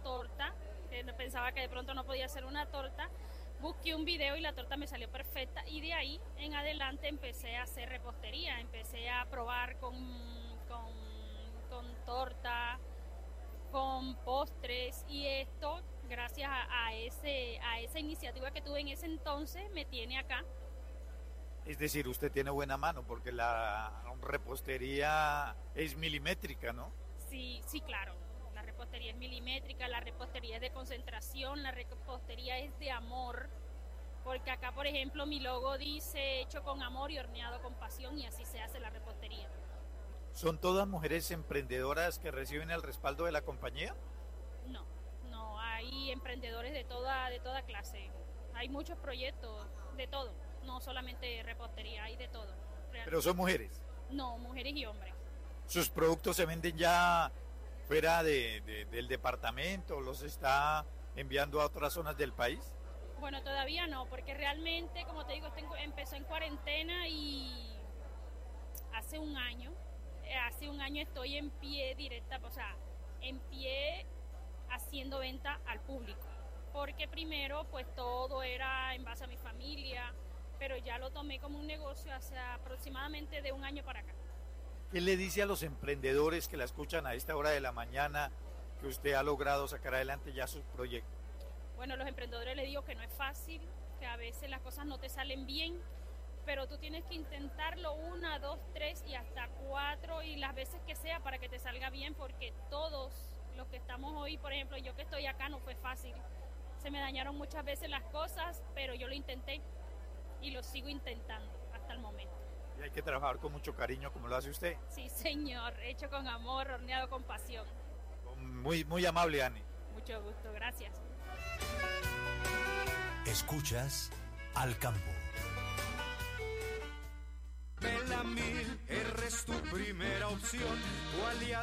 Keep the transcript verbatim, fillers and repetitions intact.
torta, que pensaba que de pronto no podía hacer una torta. Busqué un video y la torta me salió perfecta y de ahí en adelante empecé a hacer repostería, empecé a probar con, con, con torta, con postres y esto, gracias a, a, ese, a esa iniciativa que tuve en ese entonces, me tiene acá. Es decir, usted tiene buena mano porque la repostería es milimétrica, ¿no? Sí, sí, claro. La repostería es milimétrica, la repostería es de concentración, la repostería es de amor, porque acá, por ejemplo, mi logo dice hecho con amor y horneado con pasión y así se hace la repostería. ¿Son todas mujeres emprendedoras que reciben el respaldo de la compañía? No, no, hay emprendedores de toda, de toda clase, hay muchos proyectos, de todo, no solamente repostería, hay de todo. Realmente. ¿Pero son mujeres? No, mujeres y hombres. ¿Sus productos se venden ya fuera de, de, del departamento, los está enviando a otras zonas del país? Bueno, todavía no, porque realmente, como te digo, tengo, empezó en cuarentena y hace un año, hace un año estoy en pie directa, o sea, en pie haciendo venta al público, porque primero pues todo era en base a mi familia, pero ya lo tomé como un negocio hace aproximadamente de un año para acá. ¿Qué le dice a los emprendedores que la escuchan a esta hora de la mañana que usted ha logrado sacar adelante ya sus proyectos? Bueno, a los emprendedores les digo que no es fácil, que a veces las cosas no te salen bien, pero tú tienes que intentarlo una, dos, tres y hasta cuatro y las veces que sea para que te salga bien, porque todos los que estamos hoy, por ejemplo, yo que estoy acá no fue fácil. Se me dañaron muchas veces las cosas, pero yo lo intenté y lo sigo intentando hasta el momento. Y hay que trabajar con mucho cariño como lo hace usted. Sí, señor, hecho con amor, horneado con pasión. Muy, muy amable, Ani. Mucho gusto, gracias. Escuchas Al Campo. Belamil, R es tu primera opción, tu aliado.